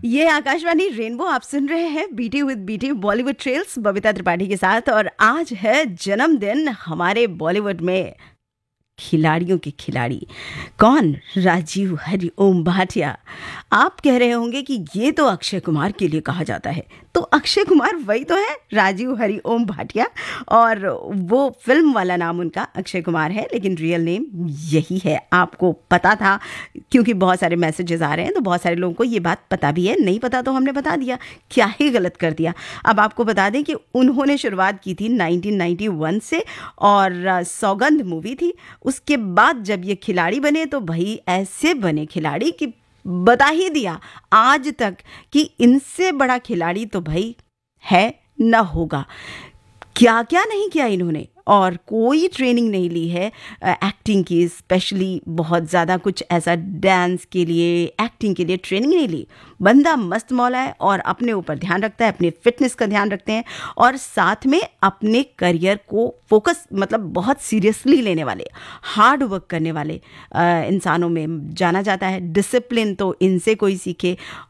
ये आकाशवाणी रेनबो, आप सुन रहे हैं BT with BT Bollywood trails Babita Tripathi के साथ। और आज है जन्मदिन हमारे बॉलीवुड में खिलाड़ियों के खिलाड़ी। कौन? राजीव हरिओम भाटिया। आप कह रहे होंगे कि ये तो अक्षय कुमार के लिए कहा जाता है, तो अक्षय कुमार वही तो है, राजीव हरिओम भाटिया। और वो फिल्म वाला नाम उनका अक्षय कुमार है, लेकिन रियल नेम यही है। आपको पता था? क्योंकि बहुत सारे मैसेजेस आ रहे हैं, तो बहुत सारे लोगों को ये बात पता भी है। नहीं पता तो हमने बता दिया, क्या ही गलत कर दिया। अब आपको बता दें कि उन्होंने शुरुआत की थी 1991 से, और सौगंध मूवी थी। उसके बाद जब ये खिलाड़ी बने तो भाई ऐसे बने खिलाड़ी कि बता ही दिया आज तक कि इनसे बड़ा खिलाड़ी तो भाई है न होगा। क्या क्या नहीं किया इन्होंने, और कोई ट्रेनिंग नहीं ली है एक्टिंग की, स्पेशली बहुत ज़्यादा कुछ ऐसा डांस के लिए, एक्टिंग के लिए ट्रेनिंग नहीं ली। बंदा मस्त मौला है और अपने ऊपर ध्यान रखता है, अपने फिटनेस का ध्यान रखते हैं, और साथ में अपने करियर को फोकस, मतलब बहुत सीरियसली लेने वाले, हार्ड वर्क करने वाले इंसानों में जाना जाता है। डिसिप्लिन तो इनसे कोई सीखे,